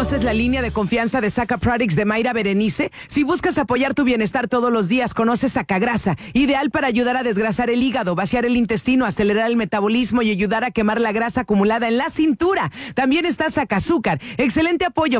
¿Conoces la línea de confianza de Saca Products de Mayra Berenice? Si buscas apoyar tu bienestar todos los días, conoce Sacagrasa, ideal para ayudar a desgrasar el hígado, vaciar el intestino, acelerar el metabolismo y ayudar a quemar la grasa acumulada en la cintura. También está Sacazúcar, excelente apoyo